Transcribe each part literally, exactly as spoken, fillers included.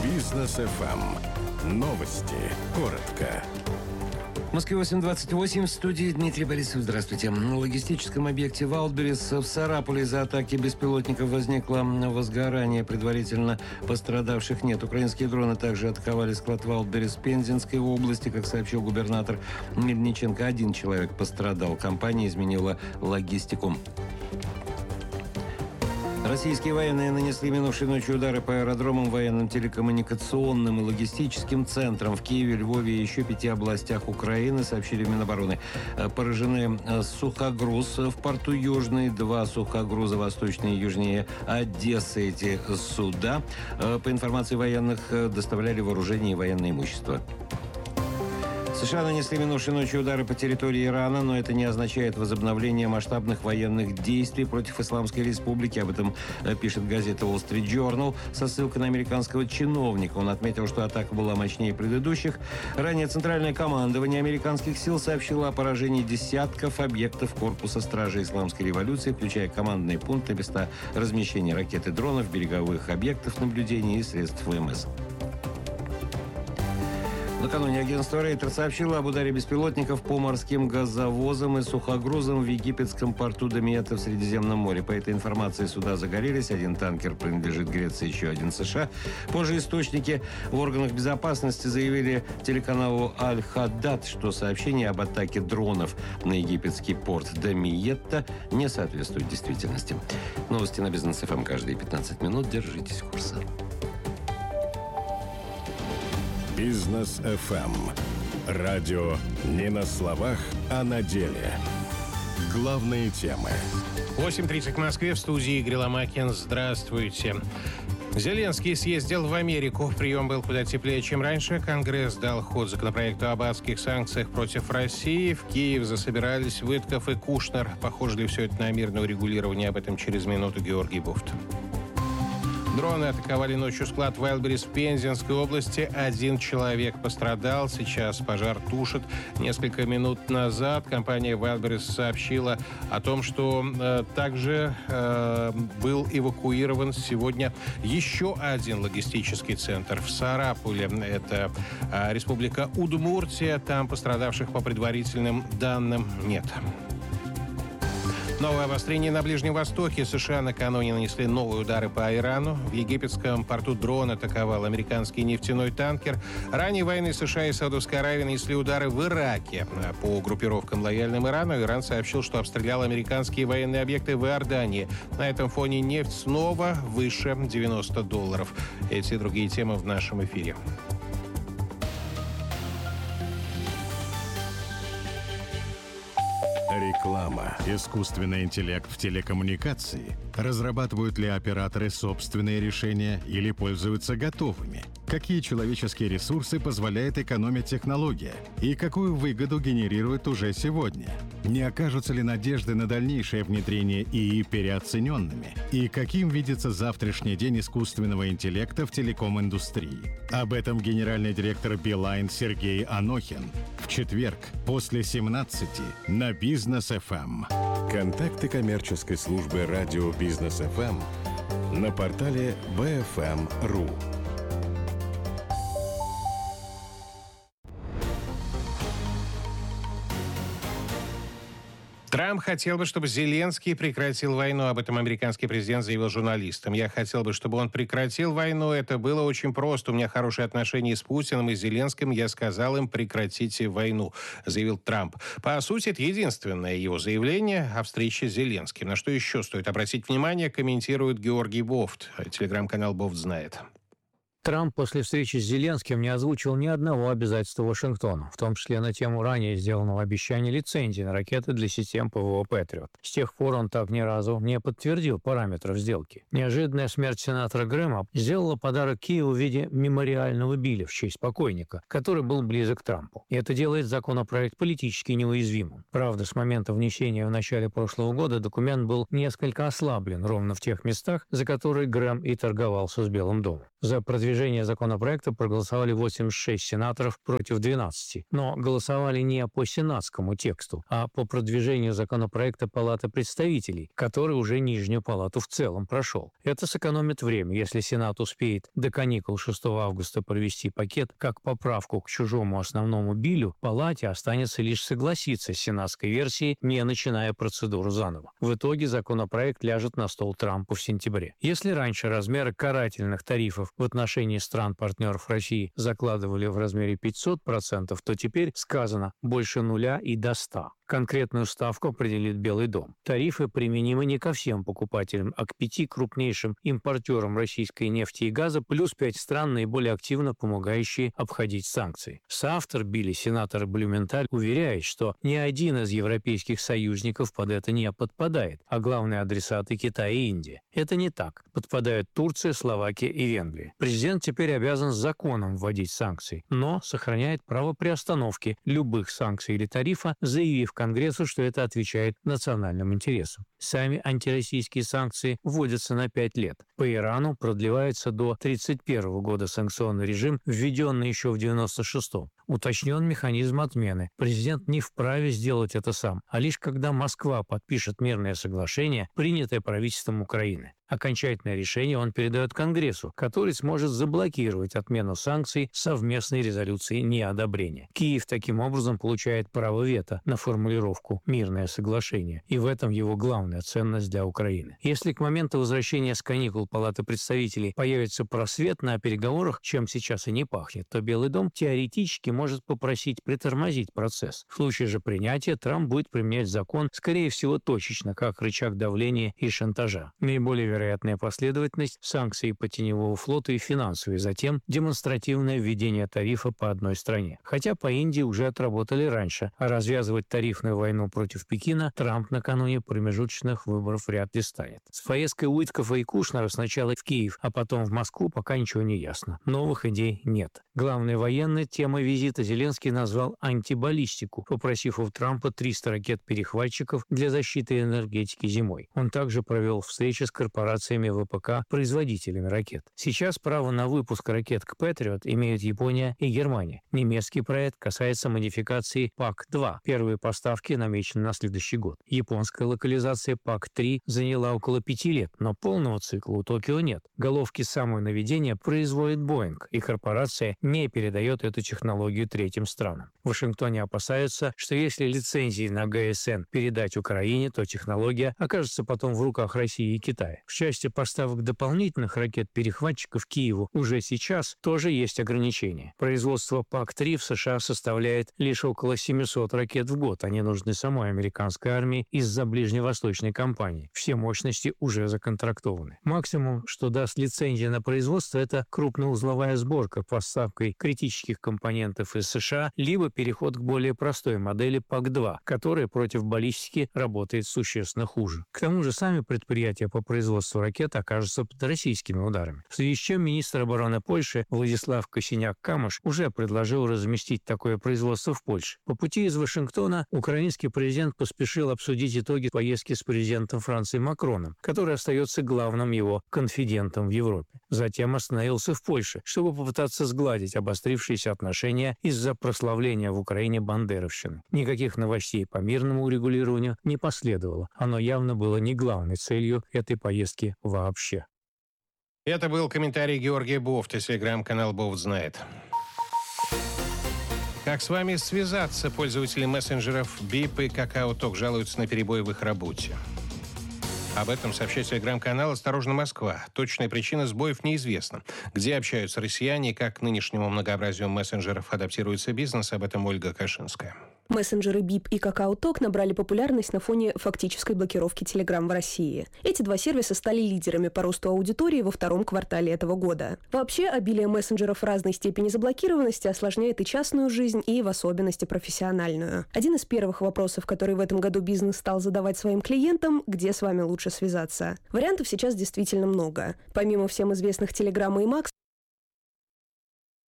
Бизнес эф эм. Новости. Коротко. В Москве восемь двадцать восемь, в студии Дмитрий Борисов. Здравствуйте. На логистическом объекте Wildberries в Сарапуле из-за атаки беспилотников возникло возгорание. Предварительно пострадавших нет. Украинские дроны также атаковали склад Wildberries в Пензенской области. Как сообщил губернатор Мельниченко, один человек пострадал. Компания изменила логистику. Российские военные нанесли минувшей ночью удары по аэродромам, военным, телекоммуникационным и логистическим центрам в Киеве, Львове и еще пяти областях Украины, сообщили в Минобороны. Поражены сухогруз в порту Южный, два сухогруза восточнее и южнее Одессы. Эти суда, по информации военных, доставляли вооружение и военное имущество. США нанесли минувшей ночью удары по территории Ирана, но это не означает возобновление масштабных военных действий против Исламской Республики. Об этом пишет газета Wall Street Journal со ссылкой на американского чиновника. Он отметил, что атака была мощнее предыдущих. Ранее Центральное командование американских сил сообщило о поражении десятков объектов корпуса стражи Исламской революции, включая командные пункты, места размещения ракет и дронов, береговых объектов наблюдения и средств ВМС. Накануне агентство Рейтер сообщило об ударе беспилотников по морским газовозам и сухогрузам в египетском порту Дамиета в Средиземном море. По этой информации суда загорелись. Один танкер принадлежит Греции, еще один США. Позже источники в органах безопасности заявили телеканалу Аль-Хаддад, что сообщение об атаке дронов на египетский порт Дамиетта не соответствует действительности. Новости на Бизнес эф эм каждые пятнадцать минут. Держитесь курса. Бизнес эф эм. Радио не на словах, а на деле. Главные темы. восемь тридцать в Москве, в студии Игорь Ломакин. Здравствуйте. Зеленский съездил в Америку. Прием был куда теплее, чем раньше. Конгресс дал ход законопроекту об адских санкциях против России. В Киев засобирались Вытков и Кушнер. Похоже ли все это на мирное урегулирование? Об этом через минуту. Георгий Буфт. Дроны атаковали ночью склад Wildberries в Пензенской области. Один человек пострадал. Сейчас пожар тушат. Несколько минут назад компания Wildberries сообщила о том, что э, также э, был эвакуирован сегодня еще один логистический центр в Сарапуле. Это э, Республика Удмуртия. Там пострадавших по предварительным данным нет. Новое обострение на Ближнем Востоке. США накануне нанесли новые удары по Ирану. В египетском порту дрон атаковал американский нефтяной танкер. Ранее военные США и Саудовской Аравии нанесли удары в Ираке. По группировкам, лояльным Ирану, Иран сообщил, что обстрелял американские военные объекты в Иордании. На этом фоне нефть снова выше девяноста долларов. Эти и другие темы в нашем эфире. Реклама. Искусственный интеллект в телекоммуникации. Разрабатывают ли операторы собственные решения или пользуются готовыми? Какие человеческие ресурсы позволяет экономить технология? И какую выгоду генерирует уже сегодня? Не окажутся ли надежды на дальнейшее внедрение ИИ переоцененными? И каким видится завтрашний день искусственного интеллекта в телеком-индустрии? Об этом генеральный директор Билайн Сергей Анохин в четверг после семнадцати на Бизнес эф эм. Контакты коммерческой службы радио Бизнес эф эм на портале би эф эм точка ру. Трамп хотел бы, чтобы Зеленский прекратил войну. Об этом американский президент заявил журналистам. «Я хотел бы, чтобы он прекратил войну. Это было очень просто. У меня хорошие отношения с Путиным и Зеленским. Я сказал им, прекратите войну», заявил Трамп. По сути, это единственное его заявление о встрече с Зеленским. На что еще стоит обратить внимание, комментирует Георгий Бофт. Телеграм-канал «Бофт знает». Трамп после встречи с Зеленским не озвучил ни одного обязательства Вашингтону, в том числе на тему ранее сделанного обещания лицензии на ракеты для систем ПВО «Патриот». С тех пор он так ни разу не подтвердил параметров сделки. Неожиданная смерть сенатора Грэма сделала подарок Киеву в виде мемориального биля в честь покойника, который был близок к Трампу. И это делает законопроект политически неуязвимым. Правда, с момента внесения в начале прошлого года документ был несколько ослаблен ровно в тех местах, за которые Грэм и торговался с Белым домом. За продвижение продвижение законопроекта проголосовали восемьдесят шесть сенаторов против двенадцати. Но голосовали не по сенатскому тексту, а по продвижению законопроекта Палаты представителей, который уже нижнюю палату в целом прошел. Это сэкономит время, если Сенат успеет до каникул шестого августа провести пакет как поправку к чужому основному биллю, Палате останется лишь согласиться с сенатской версией, не начиная процедуру заново. В итоге законопроект ляжет на стол Трампу в сентябре. Если раньше размеры карательных тарифов в отношении стран-партнеров России закладывали в размере пятьсот процентов, то теперь сказано больше нуля и до ста. Конкретную ставку определит Белый дом. Тарифы применимы не ко всем покупателям, а к пяти крупнейшим импортерам российской нефти и газа, плюс пять стран, наиболее активно помогающие обходить санкции. Соавтор билля, сенатор Блюменталь, уверяет, что ни один из европейских союзников под это не подпадает, а главные адресаты Китай и Индия. Это не так. Подпадают Турция, Словакия и Венгрия. Президент теперь обязан законом вводить санкции, но сохраняет право приостановки любых санкций или тарифа, заявив Конгрессу, что это отвечает национальным интересам. Сами антироссийские санкции вводятся на пять лет. По Ирану продлевается до тридцать первого года санкционный режим, введенный еще в девяносто шестом. Уточнен механизм отмены. Президент не вправе сделать это сам, а лишь когда Москва подпишет мирное соглашение, принятое правительством Украины. Окончательное решение он передает Конгрессу, который сможет заблокировать отмену санкций совместной резолюцией неодобрения. Киев таким образом получает право вето на формулировку «мирное соглашение», и в этом его главная ценность для Украины. Если к моменту возвращения с каникул Палаты представителей появится просвет на переговорах, чем сейчас и не пахнет, то Белый дом теоретически может попросить притормозить процесс. В случае же принятия Трамп будет применять закон, скорее всего, точечно, как рычаг давления и шантажа. Наиболее вероятная последовательность – санкции по теневого флота и финансовые, затем демонстративное введение тарифа по одной стране. Хотя по Индии уже отработали раньше, а развязывать тарифную войну против Пекина Трамп накануне промежуточных выборов вряд ли станет. С поездкой Уиткофа и Кушнера сначала в Киев, а потом в Москву пока ничего не ясно. Новых идей нет. Главной военной темой визита Зеленский назвал антибаллистику, попросив у Трампа триста ракет-перехватчиков для защиты энергетики зимой. Он также провел встречи с корпорациями ВПК, производителями ракет. Сейчас право на выпуск ракет к Патриот имеют Япония и Германия. Немецкий проект касается модификации пак два. Первые поставки намечены на следующий год. Японская локализация пак три заняла около пяти лет, но полного цикла у Токио нет. Головки самонаведения производит Боинг, и корпорация не передает эту технологию третьим странам. В Вашингтоне опасаются, что если лицензии на ГСН передать Украине, то технология окажется потом в руках России и Китая. В части поставок дополнительных ракет-перехватчиков Киеву уже сейчас тоже есть ограничения. Производство пак три в США составляет лишь около семисот ракет в год. Они нужны самой американской армии из-за ближневосточной кампании. Все мощности уже законтрактованы. Максимум, что даст лицензия на производство, это крупноузловая сборка поставкой критических компонентов из США, либо переход к более простой модели пак два, которая против баллистики работает существенно хуже. К тому же сами предприятия по производству ракет окажутся под российскими ударами. В связи с чем министр обороны Польши Владислав Косиняк-Камыш уже предложил разместить такое производство в Польше. По пути из Вашингтона украинский президент поспешил обсудить итоги поездки с президентом Франции Макроном, который остается главным его конфидентом в Европе. Затем остановился в Польше, чтобы попытаться сгладить обострившиеся отношения из-за прославления в Украине бандеровщины. Никаких новостей по мирному урегулированию не последовало. Оно явно было не главной целью этой поездки вообще. Это был комментарий Георгия Бофта, телеграм-канал Бофт знает. Как с вами связаться? Пользователи мессенджеров Бип и KakaoTalk жалуются на перебои в их работе. Об этом сообщает телеграм-канал «Осторожно, Москва». Точная причина сбоев неизвестна. Где общаются россияне и как к нынешнему многообразию мессенджеров адаптируется бизнес, об этом Ольга Кашинская. Мессенджеры Бип и KakaoTalk набрали популярность на фоне фактической блокировки Telegram в России. Эти два сервиса стали лидерами по росту аудитории во втором квартале этого года. Вообще, обилие мессенджеров разной степени заблокированности осложняет и частную жизнь, и в особенности профессиональную. Один из первых вопросов, который в этом году бизнес стал задавать своим клиентам – где с вами лучше связаться. Вариантов сейчас действительно много. Помимо всем известных Telegram и Max,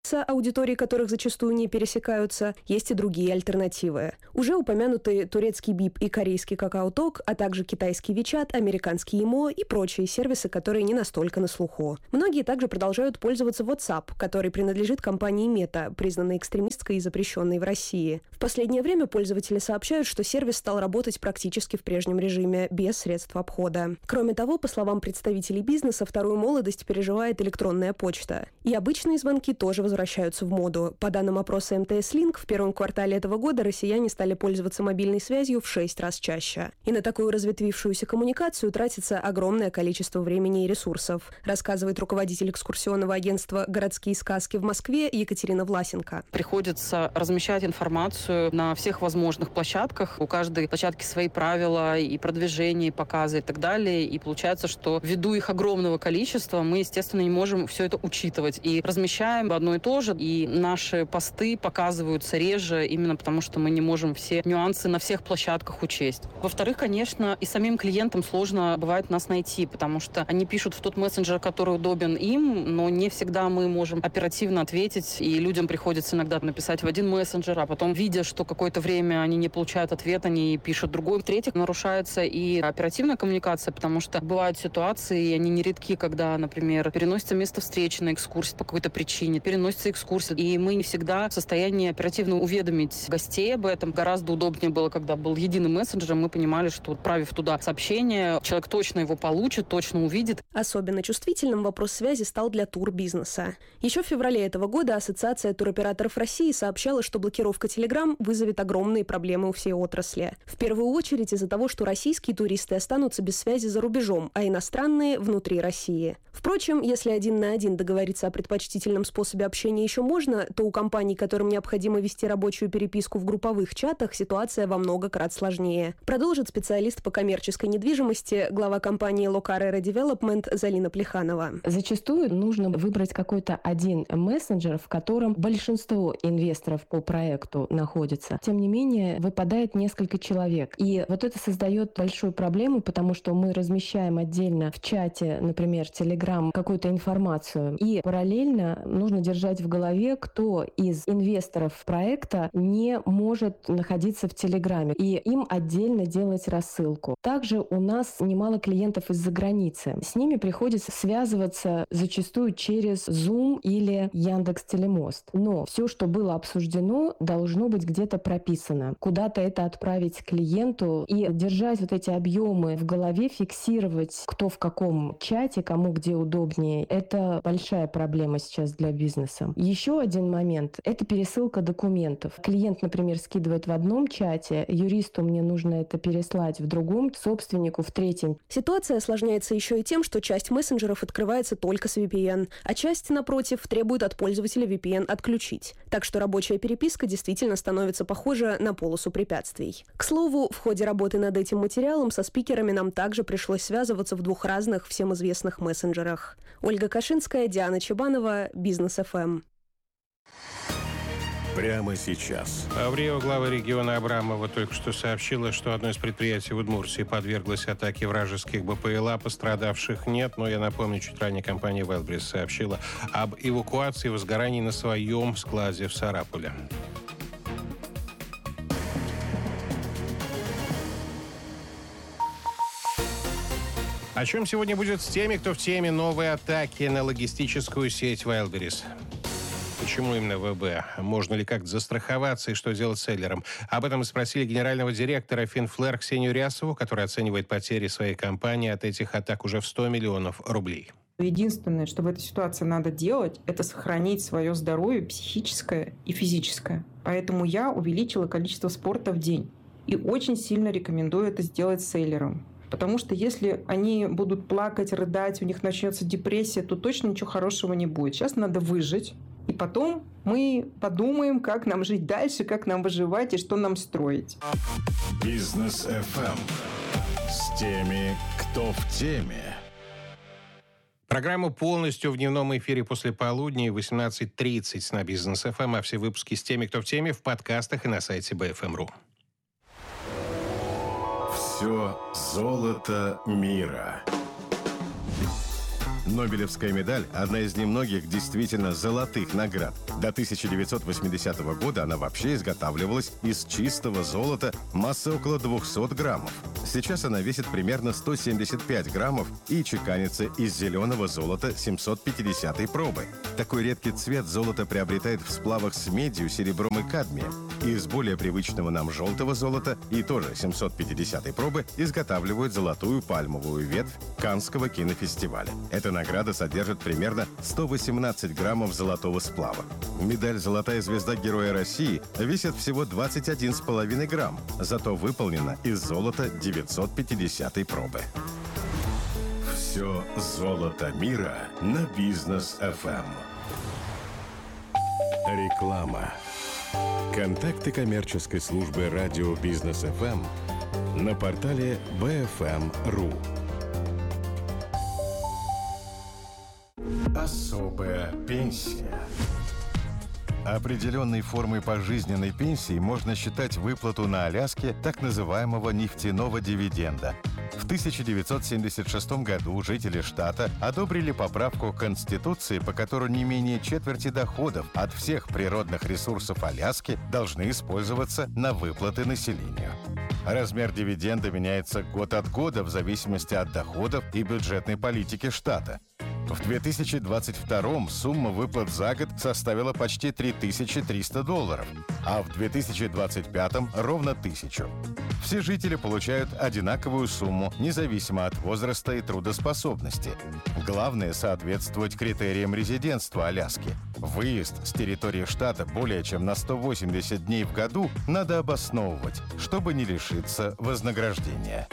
аудитории которых зачастую не пересекаются, есть и другие альтернативы. Уже упомянутые турецкий Бип и корейский KakaoTalk, а также китайский WeChat, американский Imo и прочие сервисы, которые не настолько на слуху. Многие также продолжают пользоваться WhatsApp, который принадлежит компании Meta, признанной экстремистской и запрещенной в России. В последнее время пользователи сообщают, что сервис стал работать практически в прежнем режиме, без средств обхода. Кроме того, по словам представителей бизнеса, вторую молодость переживает электронная почта. И обычные звонки тоже возвращаются возвращаются в моду. По данным опроса эм тэ эс Link, в первом квартале этого года россияне стали пользоваться мобильной связью в шесть раз чаще. И на такую разветвившуюся коммуникацию тратится огромное количество времени и ресурсов, рассказывает руководитель экскурсионного агентства «Городские сказки» в Москве Екатерина Власенко. Приходится размещать информацию на всех возможных площадках. У каждой площадки свои правила и продвижение, и показы и так далее. И получается, что ввиду их огромного количества мы, естественно, не можем все это учитывать. И размещаем одно и то же, и наши посты показываются реже, именно потому что мы не можем все нюансы на всех площадках учесть. Во-вторых, конечно, и самим клиентам сложно бывает нас найти, потому что они пишут в тот мессенджер, который удобен им, но не всегда мы можем оперативно ответить, и людям приходится иногда написать в один мессенджер, а потом, видя, что какое-то время они не получают ответ, они пишут другой. В-третьих, нарушается и оперативная коммуникация, потому что бывают ситуации, и они нередки, когда, например, переносится место встречи на экскурсию по какой-то причине, переносится экскурсии, и мы не всегда в состоянии оперативно уведомить гостей об этом. Гораздо удобнее было, когда был единый мессенджер, мы понимали, что, отправив туда сообщение, человек точно его получит, точно увидит. Особенно чувствительным вопрос связи стал для турбизнеса. Еще в феврале этого года Ассоциация туроператоров России сообщала, что блокировка Telegram вызовет огромные проблемы у всей отрасли. В первую очередь из-за того, что российские туристы останутся без связи за рубежом, а иностранные – внутри России. Впрочем, если один на один договориться о предпочтительном способе общения еще можно, то у компаний, которым необходимо вести рабочую переписку в групповых чатах, ситуация во много крат сложнее. Продолжит специалист по коммерческой недвижимости, глава компании Locarera Development Залина Плеханова. Зачастую нужно выбрать какой-то один мессенджер, в котором большинство инвесторов по проекту находится. Тем не менее, выпадает несколько человек. И вот это создает большую проблему, потому что мы размещаем отдельно в чате, например, Telegram, какую-то информацию. И параллельно нужно держать в голове, кто из инвесторов проекта не может находиться в Телеграме, и им отдельно делать рассылку. Также у нас немало клиентов из-за границы. С ними приходится связываться зачастую через Zoom или Яндекс.Телемост. Но все, что было обсуждено, должно быть где-то прописано. Куда-то это отправить клиенту и держать вот эти объемы в голове, фиксировать, кто в каком чате, кому где удобнее. Это большая проблема сейчас для бизнеса. Еще один момент – это пересылка документов. Клиент, например, скидывает в одном чате, юристу мне нужно это переслать в другом, собственнику в третьем. Ситуация осложняется еще и тем, что часть мессенджеров открывается только с ви пи эн, а часть, напротив, требует от пользователя ви пи эн отключить. Так что рабочая переписка действительно становится похожа на полосу препятствий. К слову, в ходе работы над этим материалом со спикерами нам также пришлось связываться в двух разных всем известных мессенджерах. Ольга Кашинская, Диана Чебанова, Бизнес эф эм. Прямо сейчас. А в Рио глава региона Абрамова только что сообщила, что одно из предприятий в Удмуртии подверглось атаке вражеских бэ пэ эл а. Пострадавших нет, но я напомню, чуть ранее компания Wildberries сообщила об эвакуации и возгорании на своем складе в Сарапуле. О чем сегодня будет с теми, кто в теме новой атаки на логистическую сеть Wildberries? Почему именно вэ бэ? Можно ли как-то застраховаться и что делать с селлером? Об этом мы спросили генерального директора Финфлэр Ксению Рясову, которая оценивает потери своей компании от этих атак уже в сто миллионов рублей. Единственное, что в этой ситуации надо делать, это сохранить свое здоровье психическое и физическое. Поэтому я увеличила количество спорта в день. И очень сильно рекомендую это сделать с селлером. Потому что если они будут плакать, рыдать, у них начнется депрессия, то точно ничего хорошего не будет. Сейчас надо выжить. И потом мы подумаем, как нам жить дальше, как нам выживать и что нам строить. Бизнес эф эм. С теми, кто в теме. Программу полностью в дневном эфире после полудня в восемнадцать тридцать на Бизнес эф эм, а все выпуски с теми, кто в теме, в подкастах и на сайте бэ эф эм точка ру. Все золото мира. Нобелевская медаль – одна из немногих действительно золотых наград. До тысяча девятьсот восьмидесятого года она вообще изготавливалась из чистого золота массой около двухсот граммов. Сейчас она весит примерно сто семьдесят пять граммов и чеканится из зеленого золота семьсот пятидесятой пробы. Такой редкий цвет золото приобретает в сплавах с медью, серебром и кадмием. Из более привычного нам желтого золота и тоже семьсот пятидесятой пробы изготавливают золотую пальмовую ветвь Каннского кинофестиваля. Эта награда содержит примерно сто восемнадцать граммов золотого сплава. Медаль «Золотая звезда Героя России» весит всего двадцать один и пять грамм, зато выполнена из золота девятьсот пятидесятой пробы. Все золото мира на Бизнес-эф эм. Реклама. Контакты коммерческой службы радио Бизнес-эф эм на портале би эф эм точка ру. Особая пенсия. Определенной формой пожизненной пенсии можно считать выплату на Аляске так называемого нефтяного дивиденда. В тысяча девятьсот семьдесят шестом году жители штата одобрили поправку к Конституции, по которой не менее четверти доходов от всех природных ресурсов Аляски должны использоваться на выплаты населению. Размер дивиденда меняется год от года в зависимости от доходов и бюджетной политики штата. В две тысячи двадцать втором сумма выплат за год составила почти три тысячи триста долларов, а в две тысячи двадцать пятом ровно тысячу. Все жители получают одинаковую сумму, независимо от возраста и трудоспособности. Главное – соответствовать критериям резидентства Аляски. Выезд с территории штата более чем на сто восемьдесят дней в году надо обосновывать, чтобы не лишиться вознаграждения.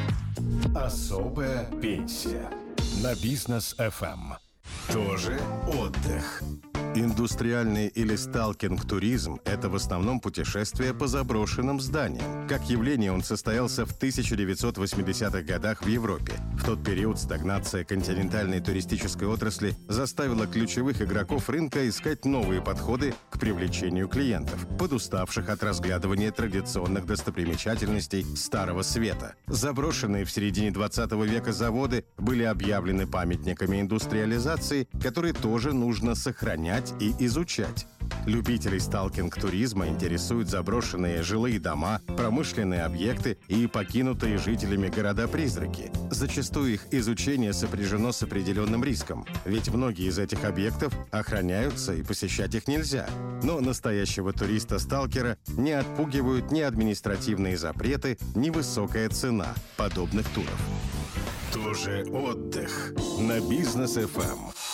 Особая пенсия. На Бизнес-эф эм. Тоже отдых. Индустриальный или сталкинг-туризм – это в основном путешествия по заброшенным зданиям. Как явление он состоялся в тысяча девятьсот восьмидесятых годах в Европе. В тот период стагнация континентальной туристической отрасли заставила ключевых игроков рынка искать новые подходы к привлечению клиентов, подуставших от разглядывания традиционных достопримечательностей Старого Света. Заброшенные в середине двадцатого века заводы были объявлены памятниками индустриализации, которые тоже нужно сохранять и изучать. Любителей сталкинг-туризма интересуют заброшенные жилые дома, промышленные объекты и покинутые жителями города-призраки. Зачастую их изучение сопряжено с определенным риском, ведь многие из этих объектов охраняются и посещать их нельзя. Но настоящего туриста-сталкера не отпугивают ни административные запреты, ни высокая цена подобных туров. Тоже отдых на Бизнес-эф эм.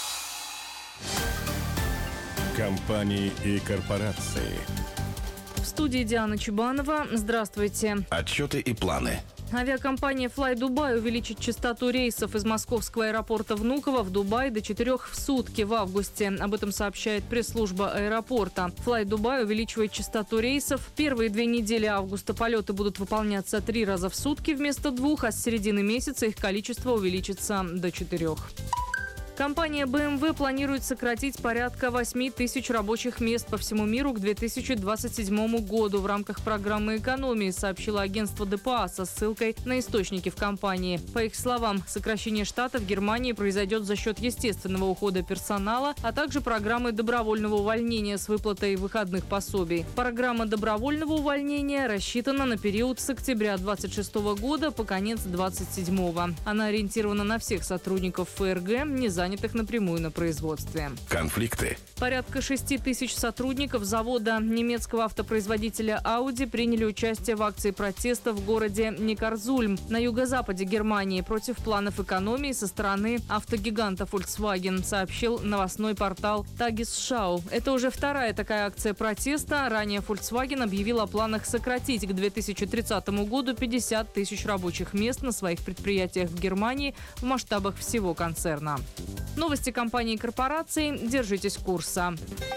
Компании и корпорации. В студии Диана Чебанова. Здравствуйте. Отчеты и планы. Авиакомпания Fly-Dubai увеличит частоту рейсов из московского аэропорта Внуково в Дубай до четырех в сутки в августе. Об этом сообщает пресс-служба аэропорта. Fly-Dubai увеличивает частоту рейсов. Первые две недели августа полеты будут выполняться три раза в сутки вместо двух, а с середины месяца их количество увеличится до четырех. Компания бэ эм вэ планирует сократить порядка восемь тысяч рабочих мест по всему миру к две тысячи двадцать седьмому году в рамках программы экономии, сообщило агентство дэ пэ а со ссылкой на источники в компании. По их словам, сокращение штата в Германии произойдет за счет естественного ухода персонала, а также программы добровольного увольнения с выплатой выходных пособий. Программа добровольного увольнения рассчитана на период с октября двадцать шестого года по конец двадцать седьмого. Она ориентирована на всех сотрудников эф эр гэ, не занятых занятых напрямую на производстве. Конфликты. Порядка шести тысяч сотрудников завода немецкого автопроизводителя Audi приняли участие в акции протеста в городе Некарзульм на юго-западе Германии против планов экономии со стороны автогиганта Volkswagen, сообщил новостной портал Tagesschau. Это уже вторая такая акция протеста. Ранее Volkswagen объявил о планах сократить к две тысячи тридцатому году пятьдесят тысяч рабочих мест на своих предприятиях в Германии в масштабах всего концерна. Новости компаний и корпораций. Держитесь курса.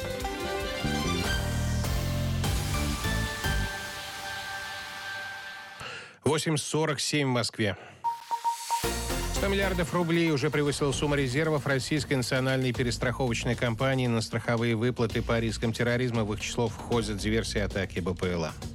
восемь сорок семь в Москве. сто миллиардов рублей уже превысила сумма резервов Российской национальной перестраховочной компании на страховые выплаты по рискам терроризма. В их число входят диверсии, атаки бэ пэ эл а.